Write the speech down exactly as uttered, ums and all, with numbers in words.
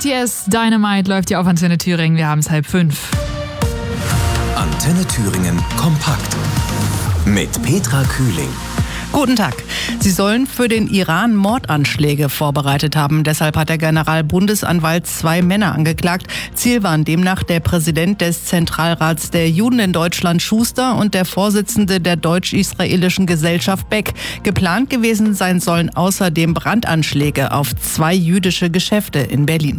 T S Dynamite läuft ja auf Antenne Thüringen. Wir haben es halb fünf. Antenne Thüringen kompakt mit Petra Kühling. Guten Tag. Sie sollen für den Iran Mordanschläge vorbereitet haben. Deshalb hat der Generalbundesanwalt zwei Männer angeklagt. Ziel waren demnach der Präsident des Zentralrats der Juden in Deutschland, Schuster, und der Vorsitzende der deutsch-israelischen Gesellschaft, Beck. Geplant gewesen sein sollen außerdem Brandanschläge auf zwei jüdische Geschäfte in Berlin.